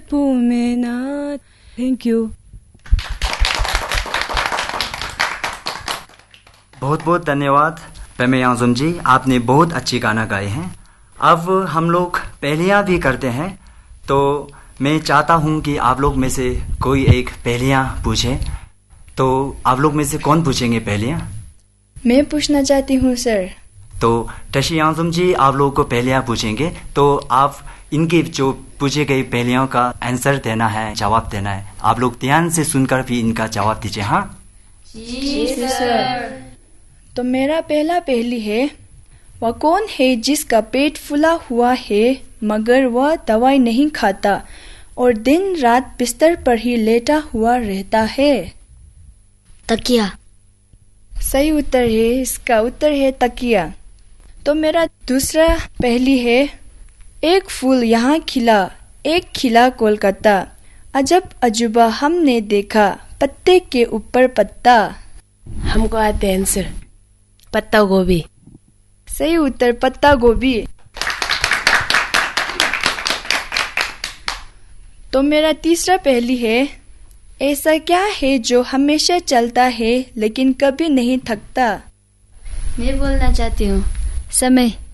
पोमेना। Thank you. बहुत बहुत धन्यवाद पेमे यांगजुम जी, आपने बहुत अच्छी गाना गाए हैं। अब हम लोग पहेलियाँ भी करते हैं, तो मैं चाहता हूँ कि आप लोग में से कोई एक पहेलियाँ पूछे। तो आप लोग में से कौन पूछेंगे पहेलियाँ? मैं पूछना चाहती हूँ सर। तो टशी यांगजुम जी आप लोगों को पहेलियाँ पूछेंगे, तो आप इनके जो पूछे गई पहेलियों का आंसर देना है, जवाब देना है। आप लोग ध्यान से सुनकर भी इनका जवाब दीजिए। हाँ जी सर। तो मेरा पहला पहेली है, वह कौन है जिसका पेट फूला हुआ है मगर वह दवाई नहीं खाता और दिन रात बिस्तर पर ही लेटा हुआ रहता है? तकिया। सही उत्तर है, इसका उत्तर है तकिया। तो मेरा दूसरा पहेली है, एक फूल यहाँ खिला, एक खिला कोलकाता, अजब अजूबा हमने देखा, पत्ते के ऊपर पत्ता। हमको आते हैं आंसर, पत्ता गोभी। सही उत्तर पत्ता गोभी। तो मेरा तीसरा पहेली है, ऐसा क्या है जो हमेशा चलता है लेकिन कभी नहीं थकता? मैं बोलना चाहती हूँ, समय।